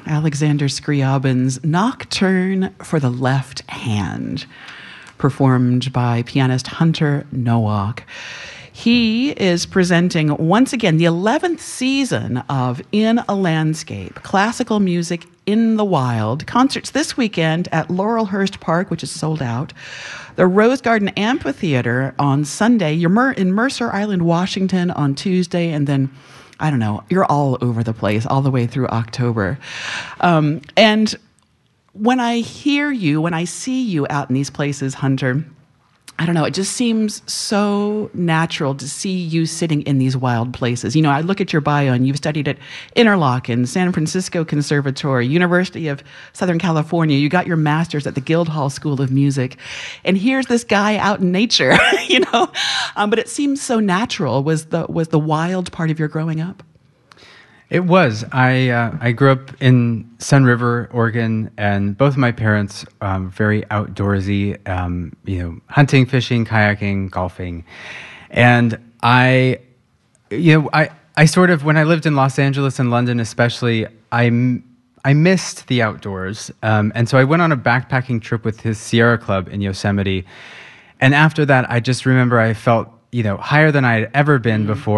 Alexander Scriabin's Nocturne for the Left Hand, performed by pianist Hunter Nowak. He is presenting, once again, the 11th season of In a Landscape, classical music in the wild. Concerts this weekend at Laurelhurst Park, which is sold out. The Rose Garden Amphitheater on Sunday. You're in Mercer Island, Washington on Tuesday, and then, I don't know, you're all over the place all the way through October. And when I hear you, when I see you out in these places, Hunter, I don't know, it just seems so natural to see you sitting in these wild places. You know, I look at your bio and you've studied at Interlochen, San Francisco Conservatory, University of Southern California. You got your master's at the Guildhall School of Music. And here's this guy out in nature, you know. But it seems so natural. Was the wild part of your growing up? It was. I grew up in Sun River, Oregon, and both of my parents very outdoorsy. Hunting, fishing, kayaking, golfing, and I sort of, when I lived in Los Angeles and London, especially, I missed the outdoors, and so I went on a backpacking trip with his Sierra Club in Yosemite, and after that, I just remember I felt higher than I had ever been before.